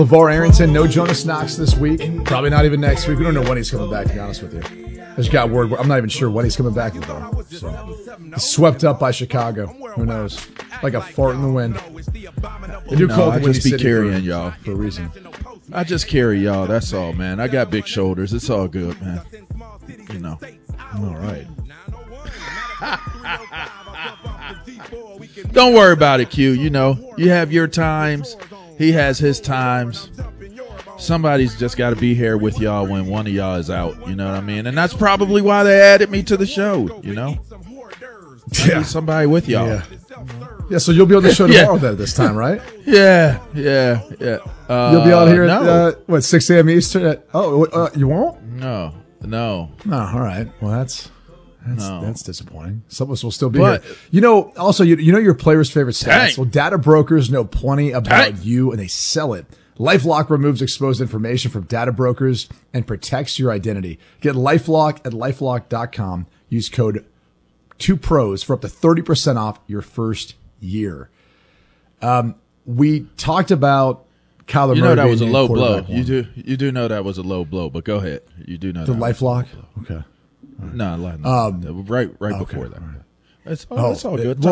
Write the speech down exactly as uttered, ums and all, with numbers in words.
LeVar Arrington, no Jonas Knox this week. Probably not even next week. We don't know when he's coming back, to be honest with you. I just got word. I'm not even sure when he's coming back, LeVar. So. He's swept up by Chicago. Who knows? Like a fart in the wind. They do no, call it I the Windy just be City carrying for, y'all. For a reason. I just carry y'all. That's all, man. I got big shoulders. It's all good, man. You know. All right. Don't worry about it, Q. You know, you have your times. He has his times. Somebody's just got to be here with y'all when one of y'all is out. You know what I mean? And that's probably why they added me to the show. You know, I yeah, need somebody with y'all. Yeah. yeah. So you'll be on the show tomorrow, yeah. then this time, right? Yeah, yeah, yeah. Uh, you'll be out here no. at uh, what six a.m. Eastern. At, oh, uh, you won't? No, no. No. All right. Well, that's. That's, no. that's disappointing. Some of us will still be but, here. You know, also, you, you know your player's favorite stats? Dang. Well, data brokers know plenty about Dang. you, and they sell it. LifeLock removes exposed information from data brokers and protects your identity. Get LifeLock at LifeLock dot com. Use code two pros for up to thirty percent off your first year. Um, we talked about Kyler You Murray know that being was a named low blow. quarterback one. You do you do know that was a low blow, but go ahead. You do know The that LifeLock? was a low blow. Okay. No, no, Um, right right okay, before that. all right. That's, oh, that's all good. Well,